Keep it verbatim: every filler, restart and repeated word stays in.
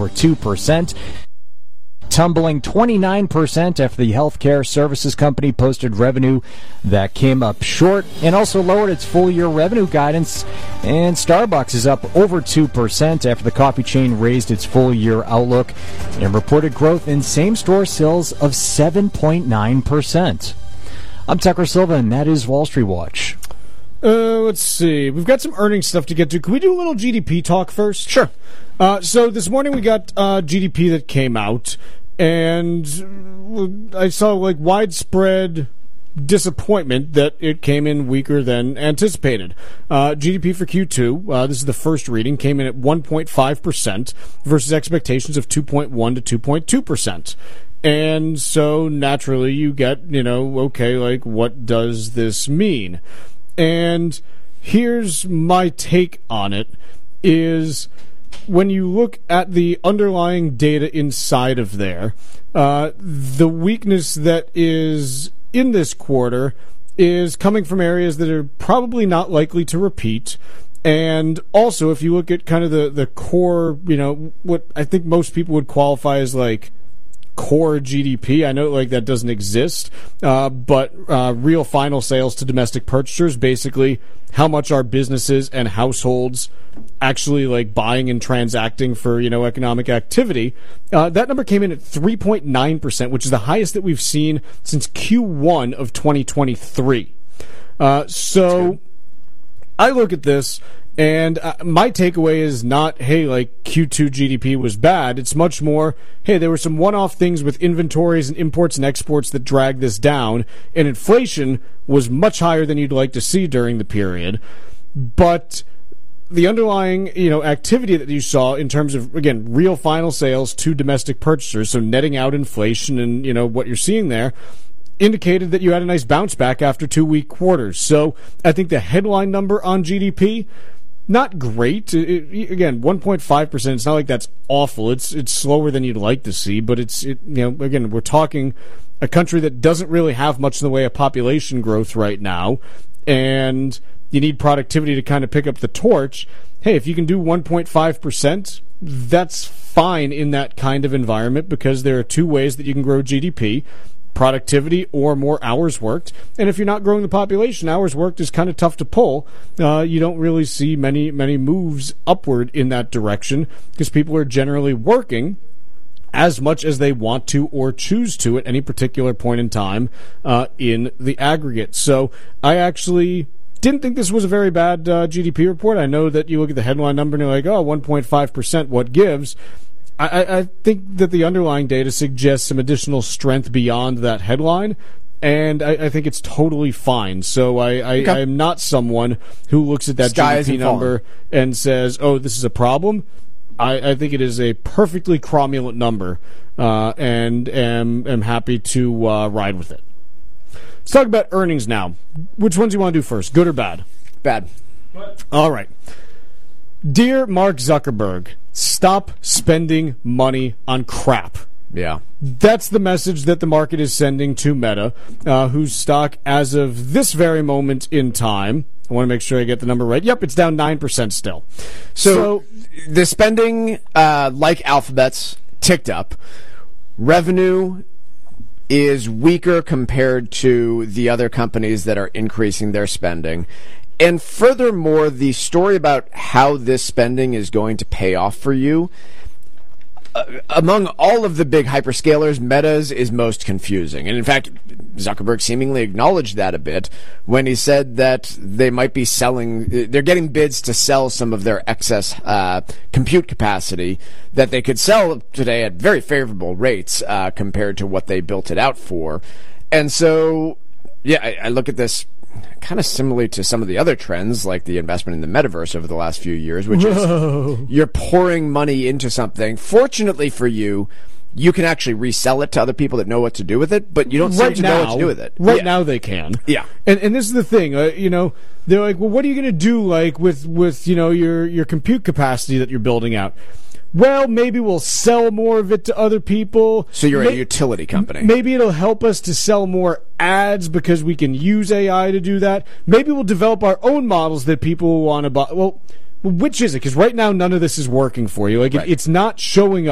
over two percent. Tumbling twenty-nine percent after the healthcare services company posted revenue that came up short and also lowered its full-year revenue guidance. And Starbucks is up over two percent after the coffee chain raised its full-year outlook and reported growth in same-store sales of seven point nine percent. I'm Tucker Silva, and that is Wall Street Watch. Uh, let's see. We've got some earnings stuff to get to. Can we do a little G D P talk first? Sure. Uh, so this morning we got uh, G D P that came out, and I saw like widespread disappointment that it came in weaker than anticipated. Uh, G D P for Q two, uh, this is the first reading, came in at one point five percent versus expectations of two point one to two point two percent. And so naturally you get, you know, okay, like what does this mean? And here's my take on it, is when you look at the underlying data inside of there, uh, the weakness that is in this quarter is coming from areas that are probably not likely to repeat. And also, if you look at kind of the, the core, you know, what I think most people would qualify as like core G D P. I know like that doesn't exist, uh, but uh, real final sales to domestic purchasers, basically how much are businesses and households actually like buying and transacting for, you know, economic activity. Uh, that number came in at three point nine percent, which is the highest that we've seen since Q one of twenty twenty-three. Uh, so I look at this, and uh, my takeaway is not, hey, like Q two G D P was bad. It's much more, hey, there were some one-off things with inventories and imports and exports that dragged this down, and inflation was much higher than you'd like to see during the period. But the underlying, you know, activity that you saw in terms of, again, real final sales to domestic purchasers, so netting out inflation and, you know, what you're seeing there, indicated that you had a nice bounce back after two weak quarters. So I think the headline number on G D P, not great. It, it, again, one point five percent. It's not like that's awful. It's it's slower than you'd like to see, but it's it, you know, again, we're talking a country that doesn't really have much in the way of population growth right now, and you need productivity to kind of pick up the torch. Hey, if you can do one point five percent, that's fine in that kind of environment, because there are two ways that you can grow G D P. Productivity or more hours worked. And if you're not growing the population, hours worked is kind of tough to pull. Uh, you don't really see many, many moves upward in that direction, because people are generally working as much as they want to or choose to at any particular point in time uh, in the aggregate. So I actually didn't think this was a very bad uh, G D P report. I know that you look at the headline number and you're like, oh, one point five percent, what gives? I, I think that the underlying data suggests some additional strength beyond that headline, and I, I think it's totally fine. So I, I, okay. I am not someone who looks at that Sky G D P number falling and says, oh, this is a problem. I, I think it is a perfectly cromulent number, uh, and am, am happy to uh, ride with it. Let's talk about earnings now. Which ones do you want to do first, good or bad? Bad. What? All right. Dear Mark Zuckerberg, stop spending money on crap. Yeah. That's the message that the market is sending to Meta, uh, whose stock, as of this very moment in time, I want to make sure I get the number right. Yep, it's down nine percent still. So, so the spending, uh, like Alphabet's, ticked up. Revenue is weaker compared to the other companies that are increasing their spending. And furthermore, the story about how this spending is going to pay off for you, uh, among all of the big hyperscalers, Meta's is most confusing. And in fact, Zuckerberg seemingly acknowledged that a bit when he said that they might be selling, they're getting bids to sell some of their excess uh, compute capacity that they could sell today at very favorable rates uh, compared to what they built it out for. And so, yeah, I, I look at this kind of similarly to some of the other trends, like the investment in the metaverse over the last few years, which Whoa. is you're pouring money into something. Fortunately for you, you can actually resell it to other people that know what to do with it, but you don't right seem to now, know what to do with it. Right yeah. now they can. Yeah. And and this is the thing, uh, you know, they're like, well, what are you going to do, like, with, with, you know, your, your compute capacity that you're building out? Well, maybe we'll sell more of it to other people. So you're May- a utility company. Maybe it'll help us to sell more ads because we can use A I to do that. Maybe we'll develop our own models that people will want to buy. Well, which is it? Because right now none of this is working for you. Like, right. it, it's not showing up.